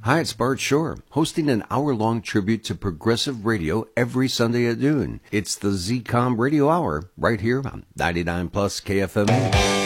Hi, it's Bart Shore, hosting an hour-long tribute to progressive radio every Sunday at noon. It's the ZCOM Radio Hour, right here on 99 Plus KFMA.